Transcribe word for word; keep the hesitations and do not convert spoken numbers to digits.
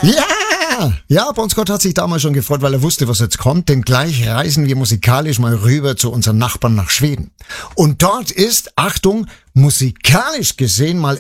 Ja! Ja, Bon Scott hat sich damals schon gefreut, weil er wusste, was jetzt kommt, denn gleich reisen wir musikalisch mal rüber zu unseren Nachbarn nach Schweden. Und dort ist, Achtung, musikalisch gesehen mal